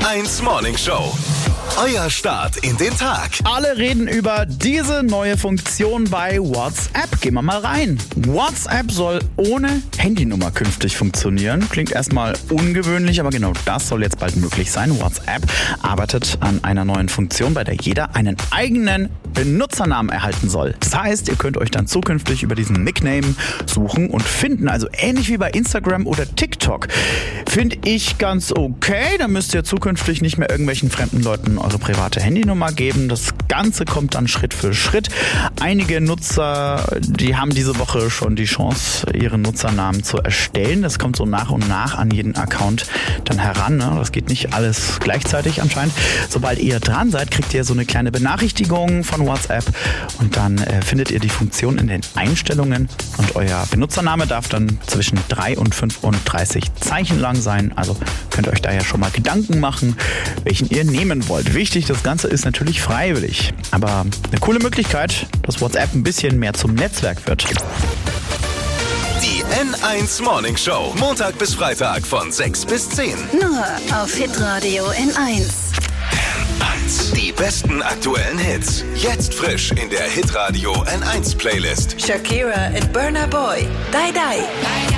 N1 Morning Show. Euer Start in den Tag. Alle reden über diese neue Funktion bei WhatsApp. Gehen wir mal rein. WhatsApp soll ohne Handynummer künftig funktionieren. Klingt erstmal ungewöhnlich, aber genau das soll jetzt bald möglich sein. WhatsApp arbeitet an einer neuen Funktion, bei der jeder einen eigenen Benutzernamen erhalten soll. Das heißt, ihr könnt euch dann zukünftig über diesen Nickname suchen und finden. Also ähnlich wie bei Instagram oder TikTok. Finde ich ganz okay. Da müsst ihr zukünftig nicht mehr irgendwelchen fremden Leuten eure private Handynummer geben. Das Ganze kommt dann Schritt für Schritt. Einige Nutzer, die haben diese Woche schon die Chance, ihren Nutzernamen zu erstellen. Das kommt so nach und nach an jeden Account dann heran. Ne? Das geht nicht alles gleichzeitig anscheinend. Sobald ihr dran seid, kriegt ihr so eine kleine Benachrichtigung von WhatsApp und dann findet ihr die Funktion in den Einstellungen und euer Benutzername darf dann zwischen 3 und 35 Zeichen lang sein. Also könnt ihr euch da ja schon mal Gedanken machen, welchen ihr nehmen wollt. Wichtig, das Ganze ist natürlich freiwillig, aber eine coole Möglichkeit, dass WhatsApp ein bisschen mehr zum Netzwerk wird. Die N1 Morning Show. Montag bis Freitag von 6 bis 10. Nur auf Hitradio N1. Die besten aktuellen Hits. Jetzt frisch in der Hitradio N1 Playlist. Shakira and Burna Boy. Die Die.